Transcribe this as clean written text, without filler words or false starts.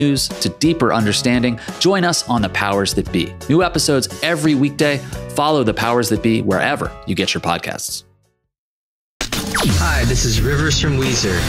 news to deeper understanding, join us on The Powers That Be. New episodes every weekday. Follow The Powers That Be wherever you get your podcasts. Hi, this is Rivers from Weezer.